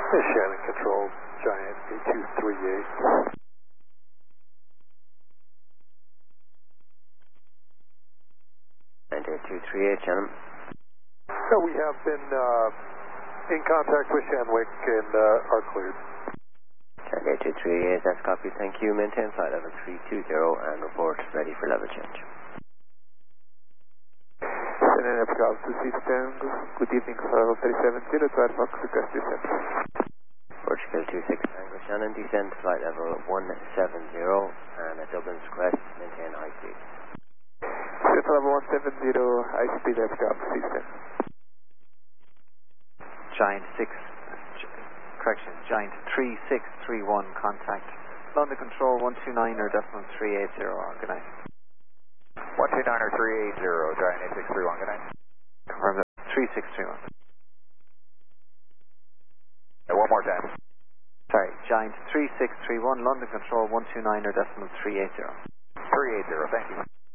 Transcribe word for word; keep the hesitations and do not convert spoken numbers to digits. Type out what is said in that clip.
This Shannon Control, Giant A two three eight. Giant A two three eight, Shannon. So we have been uh, in contact with Shanwick and uh, are cleared. Giant A two three eight, that's copy, thank you. Maintain flight level three two zero and report ready for level change. Shannon Aircraft to System, good evening, level thirty-seven zero to Advox, request descent. Portugal two six Tango Shannon, descend to flight level one seven zero and at Dublin's request, maintain high speed. Central level one seven zero, high speed aircraft system. Giant six, correction, Giant three six three one, contact London Control one two nine or decimal three eight zero, good night. one two nine or three eight zero, Giant eight six three one, good night. Confirm that, three six three one. Hey, one more time. Sorry, Giant three six three one, London Control one two nine or decimal three eight zero. three eight zero, thank you.